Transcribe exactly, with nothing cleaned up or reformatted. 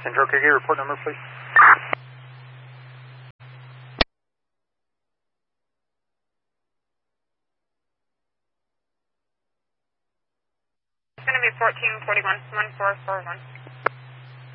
Central, can you get your report number, please? It's going to be fourteen forty-one, one four four one.